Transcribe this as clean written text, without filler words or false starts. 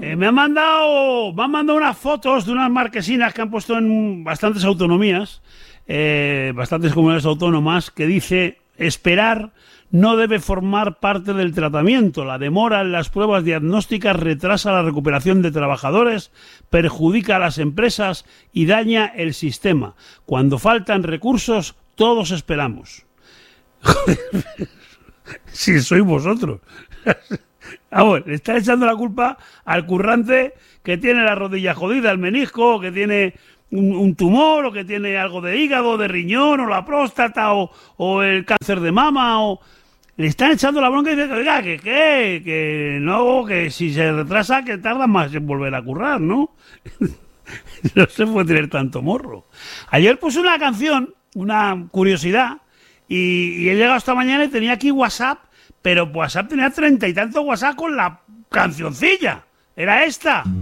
Me han mandado unas fotos de unas marquesinas que han puesto en bastantes autonomías, bastantes comunidades autónomas, que dice: esperar no debe formar parte del tratamiento. La demora en las pruebas diagnósticas retrasa la recuperación de trabajadores, perjudica a las empresas y daña el sistema. Cuando faltan recursos, todos esperamos. Joder, si sois vosotros. Vamos, le está echando la culpa al currante que tiene la rodilla jodida, el menisco, o que tiene un tumor, o que tiene algo de hígado, de riñón, o la próstata, o el cáncer de mama, o... Le están echando la bronca y dicen, oiga, que no, que si se retrasa, que tarda más en volver a currar, ¿no? No se puede tener tanto morro. Ayer puse una canción, una curiosidad, y he llegado esta mañana y tenía aquí WhatsApp, pero WhatsApp tenía 30 y tantos WhatsApp con la cancioncilla. Era esta.